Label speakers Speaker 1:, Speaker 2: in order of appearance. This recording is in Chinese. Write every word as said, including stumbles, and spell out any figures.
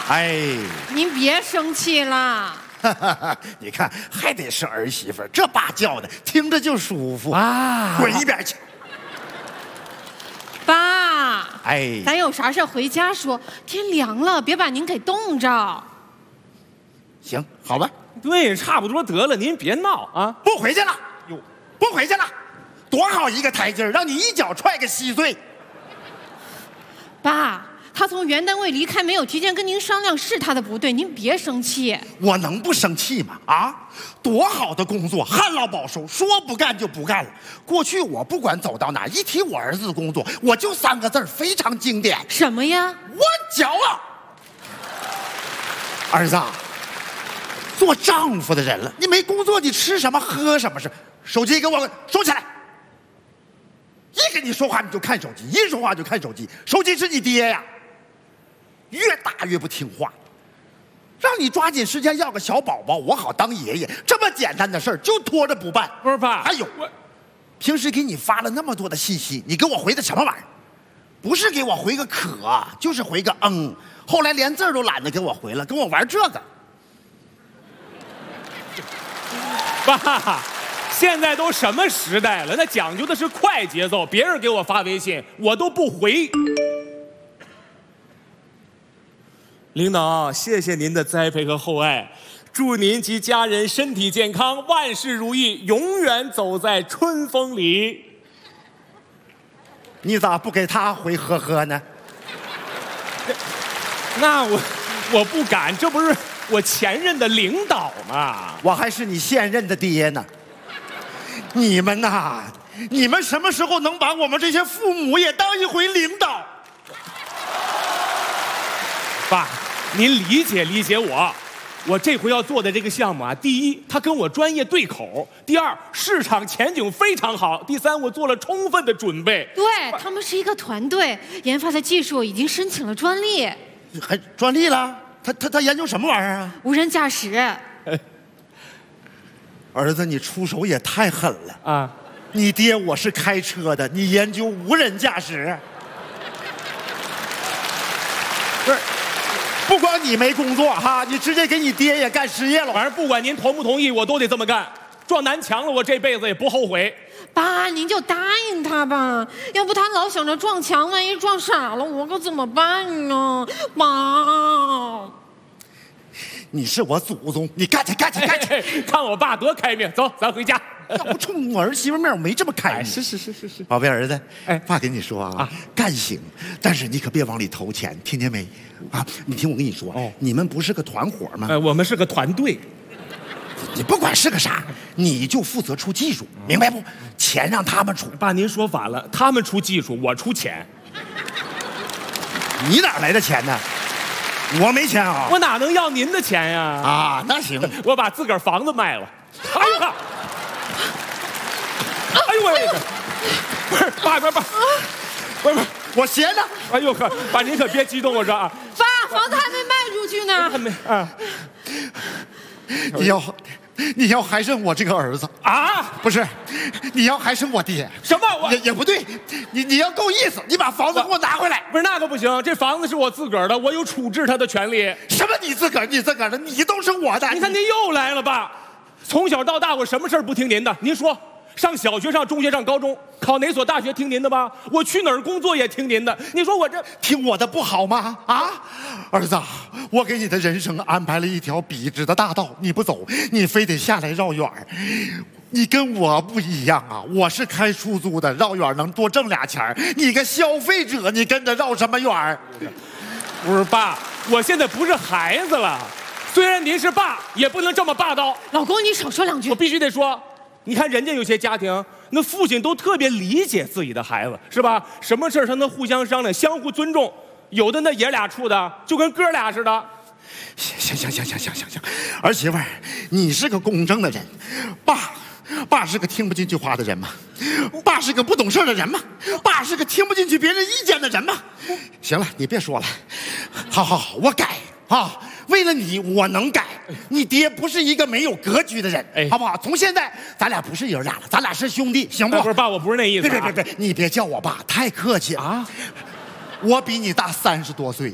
Speaker 1: 哎，
Speaker 2: 您别生气了。
Speaker 1: 你看，还得是儿媳妇，这爸叫的听着就舒服
Speaker 3: 啊！
Speaker 1: 滚一边去！
Speaker 2: 爸，
Speaker 1: 哎，
Speaker 2: 咱有啥事回家说，天凉了，别把您给冻着。
Speaker 1: 行，好吧。
Speaker 3: 对，差不多得了，您别闹啊！
Speaker 1: 不回去了，哟，不回去了，多好一个台阶，让你一脚踹个稀碎。
Speaker 2: 爸，他从原单位离开，没有提前跟您商量，是他的不对，您别生气。
Speaker 1: 我能不生气吗？啊，多好的工作，旱涝保收，说不干就不干了。过去我不管走到哪，一提我儿子的工作，我就三个字儿，非常经典。
Speaker 2: 什么呀？
Speaker 1: 我骄傲。儿子，做丈夫的人了，你没工作，你吃什么喝什么是？手机给我收起来。一跟你说话你就看手机，一说话就看手机，手机是你爹呀。越大越不听话，让你抓紧时间要个小宝宝，我好当爷爷。这么简单的事儿就拖着不办。
Speaker 3: 不是爸，
Speaker 1: 还有，平时给你发了那么多的信息，你给我回的什么玩意儿？不是给我回个可，就是回个嗯。后来连字儿都懒得给我回了，跟我玩这个。
Speaker 3: 爸，现在都什么时代了？那讲究的是快节奏，别人给我发微信，我都不回。领导，谢谢您的栽培和厚爱，祝您及家人身体健康，万事如意，永远走在春风里。
Speaker 1: 你咋不给他回呵呵呢？
Speaker 3: 那我我不敢，这不是我前任的领导吗？
Speaker 1: 我还是你现任的爹呢。你们呐，你们什么时候能把我们这些父母也当一回领导？
Speaker 3: 爸，您理解理解我。我这回要做的这个项目啊，第一，它跟我专业对口；第二，市场前景非常好；第三，我做了充分的准备。
Speaker 2: 对，他们是一个团队，研发的技术已经申请了专利。
Speaker 1: 还专利了？他他他研究什么玩意儿啊？
Speaker 2: 无人驾驶。
Speaker 1: 儿子，你出手也太狠了
Speaker 3: 啊！
Speaker 1: 你爹我是开车的，你研究无人驾驶？不是，不光你没工作哈，你直接给你爹也干失业了。
Speaker 3: 反正不管您同不同意，我都得这么干。撞南墙了，我这辈子也不后悔。
Speaker 2: 爸，您就答应他吧，要不他老想着撞墙，万一撞傻了，我可怎么办呢？妈，
Speaker 1: 你是我祖宗，你干去干去干去！
Speaker 3: 看我爸多开明，走，咱回家。
Speaker 1: 要不冲我儿媳妇面，我没这么开明。
Speaker 3: 哎、是是是是是，
Speaker 1: 宝贝儿子，
Speaker 3: 哎，
Speaker 1: 爸跟你说啊，啊干行，但是你可别往里投钱，听见没？啊，你听我跟你说，哦、你们不是个团伙吗？
Speaker 3: 呃，我们是个团队。
Speaker 1: 你不管是个啥，你就负责出技术，明白不？钱让他们出。
Speaker 3: 爸，您说反了，他们出技术，我出钱。
Speaker 1: 你哪来的钱呢？我没钱啊！
Speaker 3: 我哪能要您的钱呀？
Speaker 1: 啊，那行，
Speaker 3: 我把自个儿房子卖了。哎呦哈！哎呦喂！不是，爸爸爸，不是不是，
Speaker 1: 我闲着。
Speaker 3: 哎呦呵，爸您可别激动，我说啊。
Speaker 2: 爸，房子还没卖出去呢。
Speaker 3: 还没啊。
Speaker 1: 你要，你要还认我这个儿子
Speaker 3: 啊？
Speaker 1: 不是，你要还是我爹？
Speaker 3: 什么？我
Speaker 1: 也也不对，你你要够意思，你把房子给我拿回来。
Speaker 3: 不是那个不行，这房子是我自个儿的，我有处置它的权利。
Speaker 1: 什么你自个儿，你自个儿的，你都是我的。
Speaker 3: 你看您又来了吧？从小到大我什么事儿不听您的？您说。上小学、上中学、上高中，考哪所大学听您的吧？我去哪儿工作也听您的。你说我这
Speaker 1: 听我的不好吗？啊，儿子，我给你的人生安排了一条笔直的大道，你不走，你非得下来绕远儿。你跟我不一样啊，我是开出租的，绕远能多挣俩钱儿。你个消费者，你跟着绕什么远儿？
Speaker 3: 不是爸，我现在不是孩子了。虽然您是爸，也不能这么霸道。
Speaker 2: 老公，你少说两句。
Speaker 3: 我必须得说。你看人家有些家庭，那父亲都特别理解自己的孩子，是吧？什么事儿他能互相商量，相互尊重。有的那爷俩处的就跟哥俩似的。
Speaker 1: 行行行行行行行，儿媳妇儿，你是个公正的人，爸，爸是个听不进去话的人吗？爸是个不懂事的人吗？爸是个听不进去别人意见的人吗？行了，你别说了，好好好，我改啊。为了你，我能改。你爹不是一个没有格局的人，哎，好不好？从现在，咱俩不是爷俩了，咱俩是兄弟，行不？
Speaker 3: 不是爸，我不是那意思、啊。
Speaker 1: 别别别别，你别叫我爸，太客气了啊！我比你大三十多岁，